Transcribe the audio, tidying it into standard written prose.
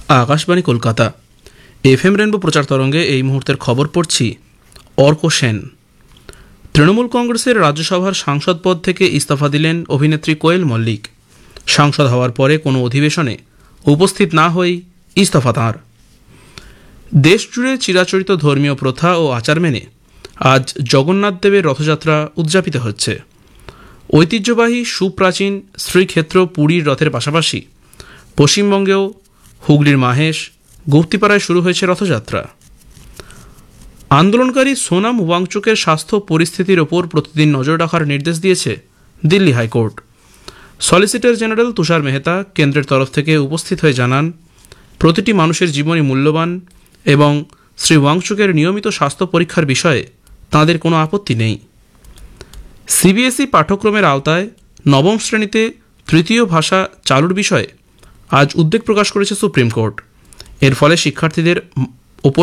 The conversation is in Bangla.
আকাশবাণী কলকাতা। এফএম রেনবো প্রচার তরঙ্গে এই মুহূর্তের খবর পড়ছি অর্ক সেন। তৃণমূল কংগ্রেসের রাজ্যসভার সাংসদ পদ থেকে ইস্তফা দিলেন অভিনেত্রী কোয়েল মল্লিক। সাংসদ হওয়ার পরে কোনো অধিবেশনে উপস্থিত না হয়েই ইস্তফা তাঁর। দেশজুড়ে চিরাচরিত ধর্মীয় প্রথা ও আচার মেনে আজ জগন্নাথ দেবের রথযাত্রা উদযাপিত হচ্ছে। ঐতিহ্যবাহী সুপ্রাচীন শ্রীক্ষেত্র পুরীর রথের পাশাপাশি পশ্চিমবঙ্গেও হুগলির মাহেশ, গুপ্তিপাড়ায় শুরু হয়েছে রথযাত্রা। আন্দোলনকারী সোনাম ওয়াংচুকের স্বাস্থ্য পরিস্থিতির ওপর প্রতিদিন নজর রাখার নির্দেশ দিয়েছে দিল্লি হাইকোর্ট। সলিসিটর জেনারেল তুষার মেহতা কেন্দ্রের তরফ থেকে উপস্থিত হয়ে জানান, প্রতিটি মানুষের জীবনই মূল্যবান এবং শ্রী ওয়াংচুকের নিয়মিত স্বাস্থ্য পরীক্ষার বিষয়ে তাঁদের কোনো আপত্তি নেই। সিবিএসই পাঠ্যক্রমের আওতায় নবম শ্রেণীতে তৃতীয় ভাষা চালুর বিষয়ে আজ উদ্বেগ প্রকাশ করেছে সুপ্রিম কোর্ট। এর ফলে শিক্ষার্থীদের